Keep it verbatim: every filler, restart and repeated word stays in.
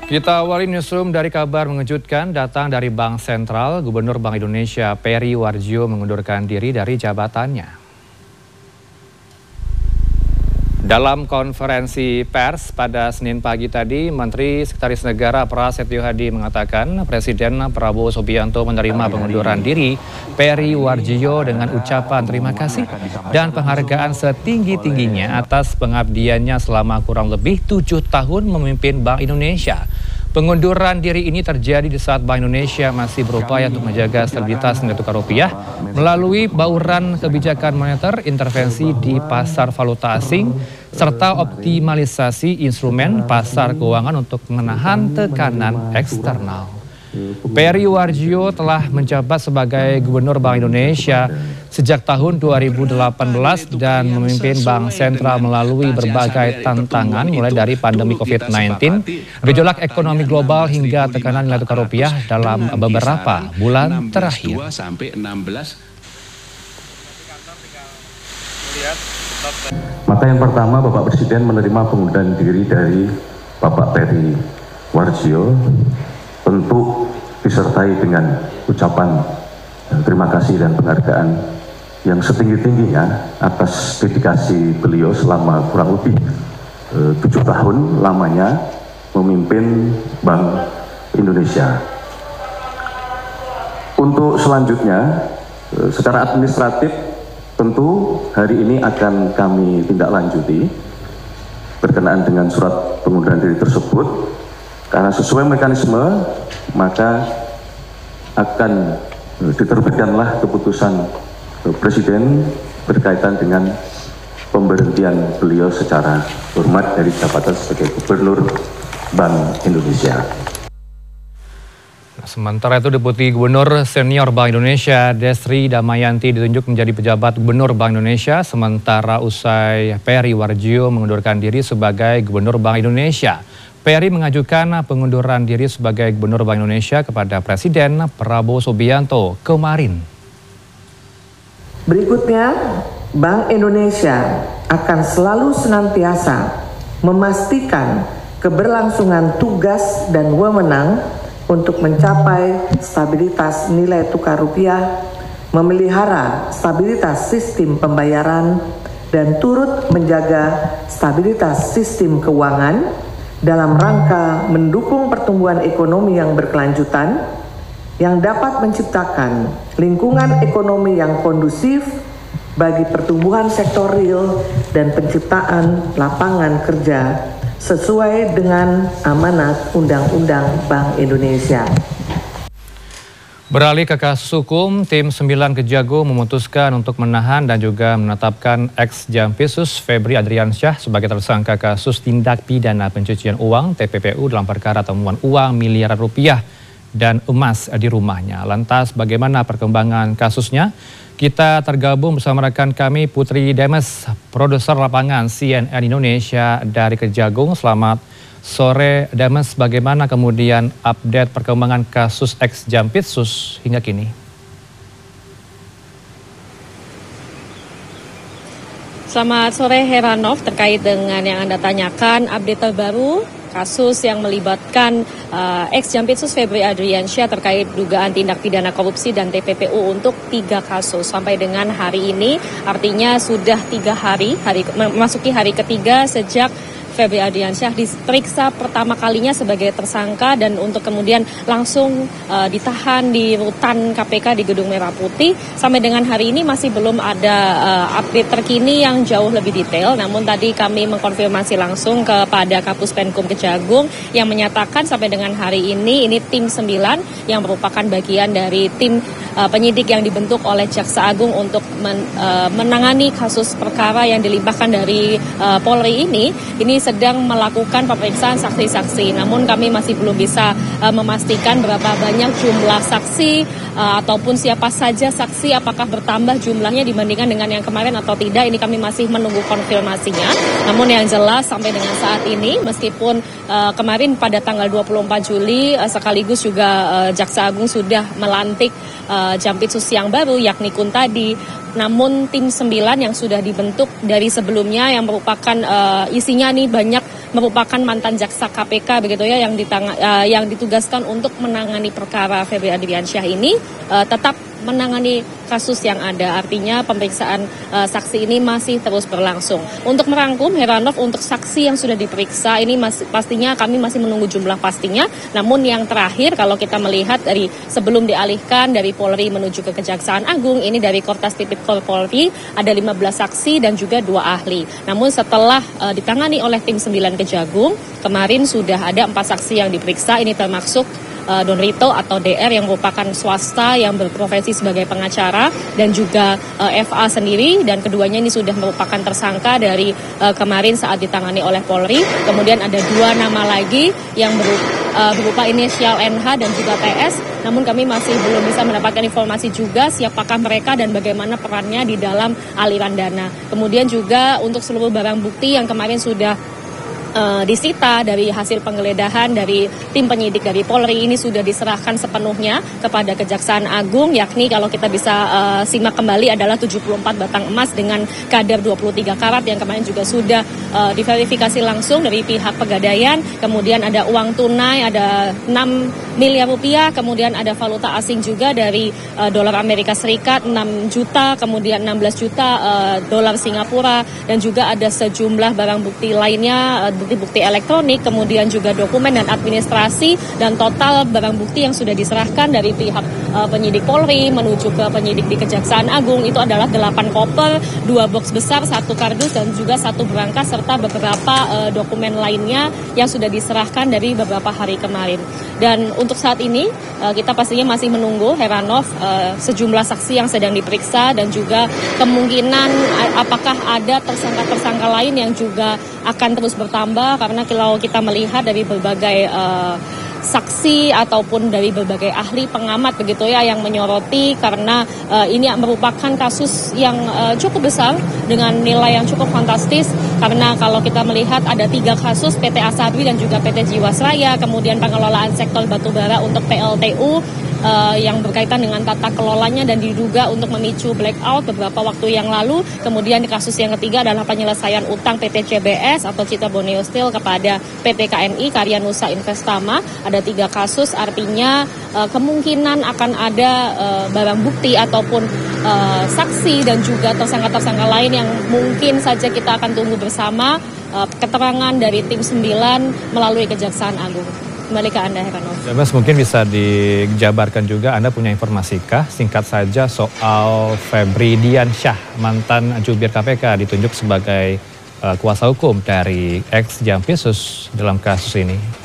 Kita awali newsroom dari kabar mengejutkan datang dari Bank Sentral. Gubernur Bank Indonesia Peri Warjio mengundurkan diri dari jabatannya. Dalam konferensi pers pada Senin pagi tadi, Menteri Sekretaris Negara Prasetyo Hadi mengatakan Presiden Prabowo Subianto menerima pengunduran diri Peri Warjio dengan ucapan terima kasih dan penghargaan setinggi-tingginya atas pengabdiannya selama kurang lebih tujuh tahun memimpin Bank Indonesia. Pengunduran diri ini terjadi di saat Bank Indonesia masih berupaya untuk menjaga stabilitas nilai tukar rupiah melalui bauran kebijakan moneter, intervensi di pasar valuta asing, serta optimalisasi instrumen pasar keuangan untuk menahan tekanan eksternal. Peri Warjio telah menjabat sebagai Gubernur Bank Indonesia sejak tahun dua ribu delapan belas dan memimpin Bank Sentral melalui berbagai tantangan mulai dari pandemi covid sembilan belas, gejolak ekonomi global hingga tekanan nilai tukar rupiah dalam beberapa bulan terakhir. Maka yang pertama, Bapak Presiden menerima pengunduran diri dari Bapak Peri Warjio, tentu disertai dengan ucapan terima kasih dan penghargaan yang setinggi-tingginya atas dedikasi beliau selama kurang lebih eh, tujuh tahun lamanya memimpin Bank Indonesia. Untuk selanjutnya, eh, secara administratif tentu hari ini akan kami tindak lanjuti berkenaan dengan surat pengunduran diri tersebut. Karena sesuai mekanisme, maka akan diterbitkanlah keputusan Presiden berkaitan dengan pemberhentian beliau secara hormat dari jabatan sebagai Gubernur Bank Indonesia. Sementara itu, Deputi Gubernur Senior Bank Indonesia Desri Damayanti ditunjuk menjadi pejabat Gubernur Bank Indonesia, sementara usai Peri Warjio mengundurkan diri sebagai Gubernur Bank Indonesia. Peri mengajukan pengunduran diri sebagai Gubernur Bank Indonesia kepada Presiden Prabowo Subianto kemarin. Berikutnya, Bank Indonesia akan selalu senantiasa memastikan keberlangsungan tugas dan wewenang untuk mencapai stabilitas nilai tukar rupiah, memelihara stabilitas sistem pembayaran, dan turut menjaga stabilitas sistem keuangan dalam rangka mendukung pertumbuhan ekonomi yang berkelanjutan yang dapat menciptakan lingkungan ekonomi yang kondusif bagi pertumbuhan sektor real dan penciptaan lapangan kerja sesuai dengan amanat Undang-Undang Bank Indonesia. Beralih ke kasus hukum, tim sembilan Kejagung memutuskan untuk menahan dan juga menetapkan ex-Jampitsus Febri Adriansyah sebagai tersangka kasus tindak pidana pencucian uang T P P U dalam perkara temuan uang miliaran rupiah dan emas di rumahnya. Lantas bagaimana perkembangan kasusnya? Kita tergabung bersama rekan kami Putri Demes, produser lapangan C N N Indonesia dari Kejagung. Selamat sore Demes, bagaimana kemudian update perkembangan kasus ex-Jampitsus hingga kini? Selamat sore Heranov, terkait dengan yang Anda tanyakan, update terbaru kasus yang melibatkan uh, ex-Jampitsus Febri Adriansyah terkait dugaan tindak pidana korupsi dan T P P U untuk tiga kasus sampai dengan hari ini, artinya sudah tiga hari, hari memasuki hari ketiga sejak Febri Adriansyah diperiksa pertama kalinya sebagai tersangka dan untuk kemudian langsung uh, ditahan di rutan K P K di Gedung Merah Putih. Sampai dengan hari ini masih belum ada uh, update terkini yang jauh lebih detail. Namun tadi kami mengkonfirmasi langsung kepada Kapus Penkum Kejagung yang menyatakan sampai dengan hari ini ini tim sembilan yang merupakan bagian dari tim uh, penyidik yang dibentuk oleh Jaksa Agung untuk men, uh, menangani kasus perkara yang dilimpahkan dari uh, Polri ini. Ini sedang melakukan pemeriksaan saksi-saksi. Namun kami masih belum bisa uh, memastikan berapa banyak jumlah saksi uh, ataupun siapa saja saksi, apakah bertambah jumlahnya dibandingkan dengan yang kemarin atau tidak. Ini kami masih menunggu konfirmasinya. Namun yang jelas sampai dengan saat ini, meskipun uh, kemarin pada tanggal dua puluh empat Juli uh, sekaligus juga uh, Jaksa Agung sudah melantik uh, Jampitsus yang baru yakni Kuntadi. Namun tim sembilan yang sudah dibentuk dari sebelumnya yang merupakan uh, isinya nih banyak merupakan mantan jaksa K P K begitu ya yang ditang- uh, yang ditugaskan untuk menangani perkara Febri Adriansyah ini uh, tetap menangani kasus yang ada. Artinya pemeriksaan uh, saksi ini masih terus berlangsung. Untuk merangkum, Heranov, untuk saksi yang sudah diperiksa ini masih, pastinya kami masih menunggu jumlah pastinya. Namun yang terakhir kalau kita melihat dari sebelum dialihkan dari Polri menuju ke Kejaksaan Agung, ini dari Kortas Tipikor Polri ada lima belas saksi dan juga dua ahli. Namun setelah uh, ditangani oleh tim sembilan Kejagung, kemarin sudah ada empat saksi yang diperiksa. Ini termasuk uh, Don Rito atau D R yang merupakan swasta yang berprofesi sebagai pengacara dan juga uh, F A sendiri, dan keduanya ini sudah merupakan tersangka dari uh, kemarin saat ditangani oleh Polri. Kemudian ada dua nama lagi yang berupa, uh, berupa inisial N H dan juga T S, namun kami masih belum bisa mendapatkan informasi juga siapakah mereka dan bagaimana perannya di dalam aliran dana. Kemudian juga untuk seluruh barang bukti yang kemarin sudah Uh, disita dari hasil penggeledahan dari tim penyidik dari Polri ini sudah diserahkan sepenuhnya kepada Kejaksaan Agung, yakni kalau kita bisa uh, simak kembali adalah tujuh puluh empat batang emas dengan kadar dua puluh tiga karat yang kemarin juga sudah uh, diverifikasi langsung dari pihak Pegadaian. Kemudian ada uang tunai, ada enam miliar rupiah, kemudian ada valuta asing juga dari uh, dolar Amerika Serikat enam juta, kemudian enam belas juta uh, dolar Singapura, dan juga ada sejumlah barang bukti lainnya, uh, bukti-bukti elektronik, kemudian juga dokumen dan administrasi, dan total barang bukti yang sudah diserahkan dari pihak uh, penyidik Polri menuju ke penyidik di Kejaksaan Agung itu adalah delapan koper, dua box besar, satu kardus, dan juga satu berangkas, serta beberapa uh, dokumen lainnya yang sudah diserahkan dari beberapa hari kemarin. Dan untuk saat ini uh, kita pastinya masih menunggu, Heranov, uh, sejumlah saksi yang sedang diperiksa dan juga kemungkinan uh, apakah ada tersangka-tersangka lain yang juga akan terus bertambah, karena kalau kita melihat dari berbagai uh, saksi ataupun dari berbagai ahli pengamat begitu ya yang menyoroti, karena uh, ini merupakan kasus yang uh, cukup besar dengan nilai yang cukup fantastis, karena kalau kita melihat ada tiga kasus P T Asabi dan juga P T Jiwasraya, kemudian pengelolaan sektor batubara untuk P L T U Uh, yang berkaitan dengan tata kelolanya dan diduga untuk memicu blackout beberapa waktu yang lalu. Kemudian kasus yang ketiga adalah penyelesaian utang P T C B S atau Cita Borneo Steel kepada P T K N I Karya Nusa Investama. Ada tiga kasus, artinya uh, kemungkinan akan ada uh, barang bukti ataupun uh, saksi dan juga tersangka-tersangka lain yang mungkin saja kita akan tunggu bersama uh, keterangan dari tim sembilan melalui Kejaksaan Agung. Kembali ke Anda, Heranov. Mas, mungkin bisa dijabarkan juga, Anda punya informasikah singkat saja soal Febri Diansyah, mantan jubir K P K, ditunjuk sebagai uh, kuasa hukum dari ex Jampitsus dalam kasus ini?